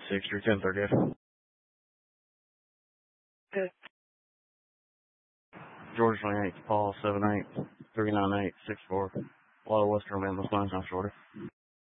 1030th. Good. Georgia 28, Paul 78 398 64. A lot of Western Memphis, 9 times shorter.